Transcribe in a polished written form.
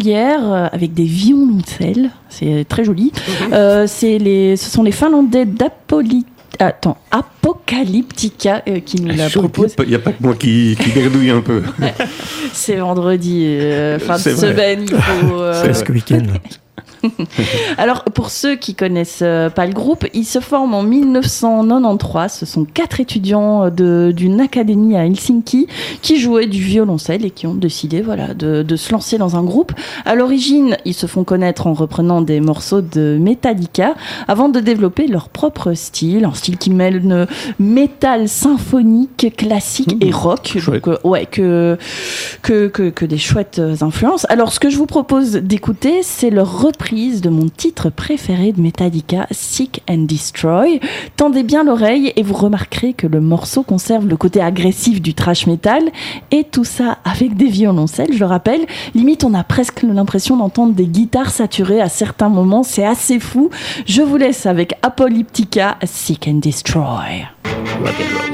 particulière avec des violoncelles. C'est très joli. Ce sont les Finlandais Apocalyptica qui nous la proposent. Il n'y a pas que moi qui berdouille un peu. C'est vendredi, fin de semaine, il faut... C'est ce week-end. Alors, pour ceux qui connaissent pas le groupe, il se forme en 1993. Ce sont 4 étudiants d'une académie à Helsinki qui jouaient du violoncelle et qui ont décidé de se lancer dans un groupe. À l'origine, ils se font connaître en reprenant des morceaux de Metallica avant de développer leur propre style, un style qui mêle métal symphonique, classique et rock. Donc, que des chouettes influences. Alors, ce que je vous propose d'écouter, c'est leur reprise de mon titre préféré de Metallica, Seek and Destroy. Tendez bien l'oreille et vous remarquerez que le morceau conserve le côté agressif du thrash metal et tout ça avec des violoncelles, je le rappelle. Limite, on a presque l'impression d'entendre des guitares saturées à certains moments. C'est assez fou. Je vous laisse avec Apocalyptica, Seek and Destroy. Rock and roll.